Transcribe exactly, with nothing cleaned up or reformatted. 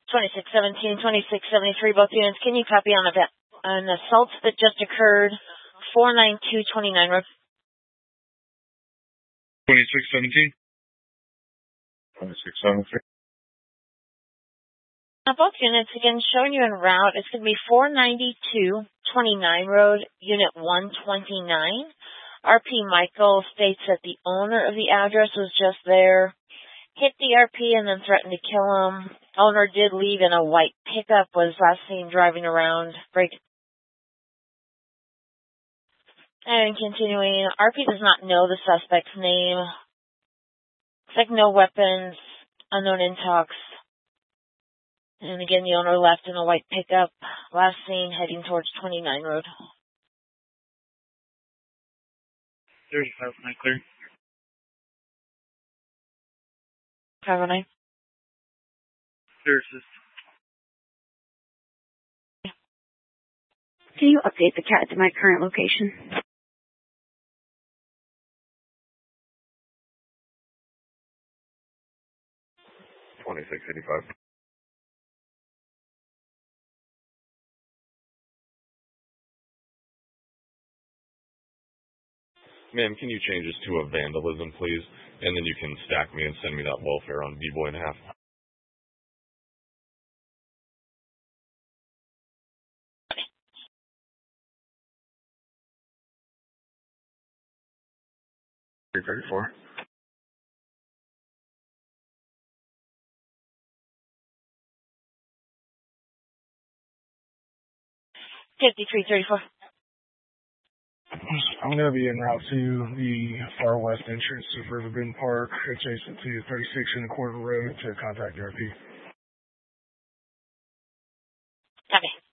twenty-six seventeen, twenty-six seventy-three, both units. Can you copy on, a, an assault that just occurred, four nine two twenty-nine road? twenty-six seventeen. twenty-six seventy-three. Now, both units, again, showing you en route. It's going to be four ninety-two twenty-nine road, unit one twenty-nine. R P Michael states that the owner of the address was just there, hit the R P and then threatened to kill him. Owner did leave in a white pickup, was last seen driving around. Break. And continuing, R P does not know the suspect's name. Looks like no weapons, unknown intox. And again, the owner left in a white pickup, last seen heading towards twenty-nine road. thirty-five, nine clear. five oh nine. Clear assist. Can you update the cat to my current location? twenty-six eighty-five. Ma'am, can you change this to a vandalism, please? And then you can stack me and send me that welfare on B-Boy and a half. three thirty-four. fifty-three thirty-four. I'm going to be en route to the far west entrance of Riverbend Park, adjacent to thirty-six and a quarter road to contact the R P. Copy.